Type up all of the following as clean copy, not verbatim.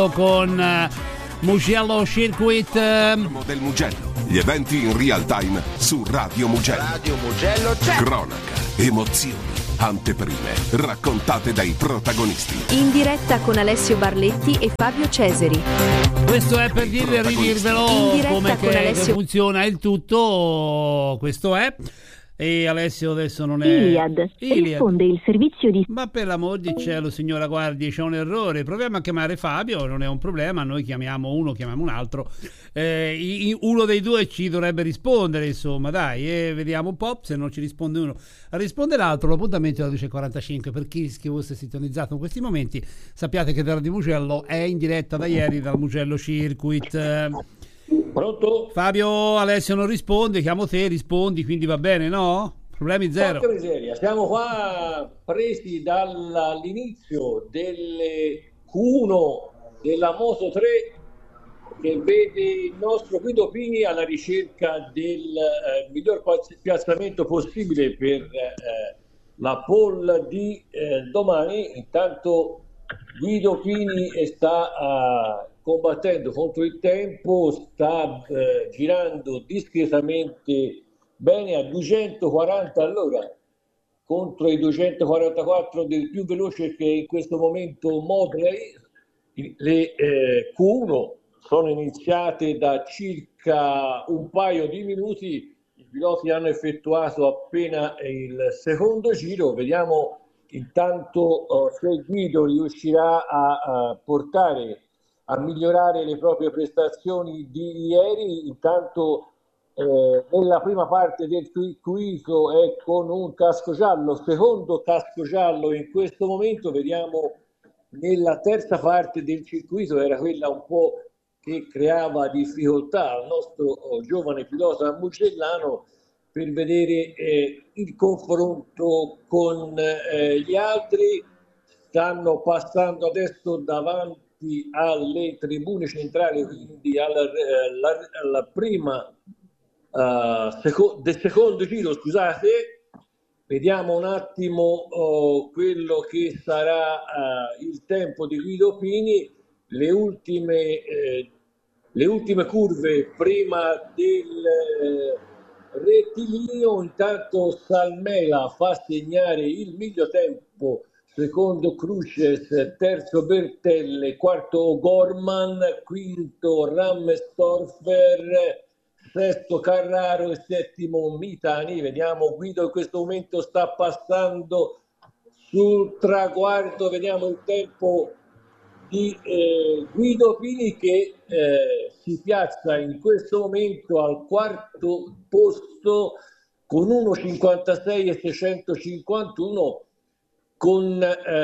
con Mugello Circuit. Del Mugello, gli eventi in real time su Radio Mugello. Radio Mugello c'è. Cronaca, emozioni, anteprime, raccontate dai protagonisti. In diretta con Alessio Barletti e Fabio Ceseri. Questo è per ridirvelo come che funziona il tutto. Questo è. E Alessio adesso non è Iliad. Risponde il servizio di... Ma per l'amor di cielo, signora, guardi, c'è un errore. Proviamo a chiamare Fabio, non è un problema. Noi chiamiamo uno, chiamiamo un altro. Uno dei due ci dovrebbe rispondere, insomma, dai. Vediamo un po'. Se non ci risponde uno, risponde l'altro. L'appuntamento è alle 12.45. Per chi fosse sintonizzato in questi momenti, sappiate che Radio Mugello è in diretta da ieri dal Mugello Circuit. Pronto? Fabio, Alessio non risponde, chiamo te, rispondi, quindi va bene, no? Problemi zero. Porca miseria, siamo qua presi dall'inizio delle Q1 della Moto 3 che vede il nostro Guido Pini alla ricerca del miglior piazzamento possibile per la pole di domani. Intanto Guido Pini sta combattendo contro il tempo, sta girando discretamente bene a 240 all'ora contro i 244 del più veloce che in questo momento Modley. Le Q1 sono iniziate da circa un paio di minuti, i piloti hanno effettuato appena il secondo giro. Vediamo intanto se Guido riuscirà a migliorare le proprie prestazioni di ieri. Intanto nella prima parte del circuito è con un casco giallo, secondo casco giallo in questo momento. Vediamo nella terza parte del circuito, era quella un po' che creava difficoltà al nostro giovane pilota mugellano per vedere il confronto con gli altri. Stanno passando adesso davanti alle tribune centrali, quindi alla prima del secondo giro, scusate. Vediamo un attimo quello che sarà il tempo di Guido Pini, le ultime curve prima del rettilineo. Intanto Salmela fa segnare il miglior tempo, secondo Cruces, terzo Bertelle, quarto Gorman, quinto Rammestorfer, sesto Carraro e settimo Mitani. Vediamo, Guido in questo momento sta passando sul traguardo. Vediamo il tempo di Guido Pini che si piazza in questo momento al quarto posto con 1,56 e 651 con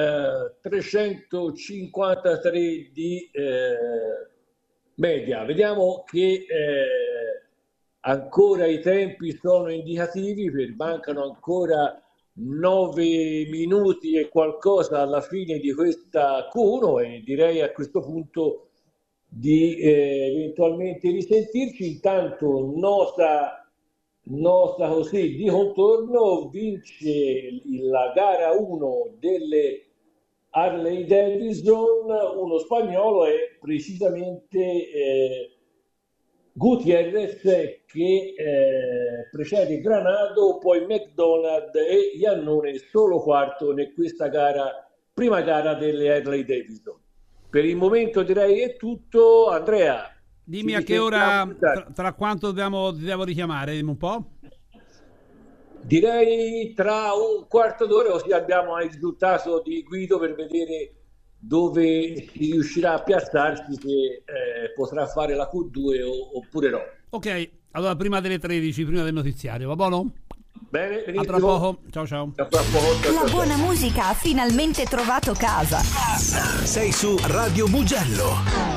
353 di media. Vediamo che ancora i tempi sono indicativi, mancano ancora 9 minuti e qualcosa alla fine di questa Q1 e direi a questo punto di eventualmente risentirci. Intanto nota così di contorno: vince la gara 1 delle Harley Davidson uno spagnolo, è precisamente Gutiérrez, che precede Granado, poi McDonald e Iannone solo quarto in questa prima gara delle Harley Davidson. Per il momento direi è tutto. Andrea, dimmi a che ora, tra quanto devo richiamare, dimmi un po'. Direi tra un quarto d'ora, così abbiamo il risultato di Guido per vedere dove si riuscirà a piazzarsi, se potrà fare la Q2 oppure no. Ok, allora prima delle 13, prima del notiziario, va buono? Bene, benissimo. A tra poco, ciao. La buona musica ha finalmente trovato casa. Sei su Radio Mugello.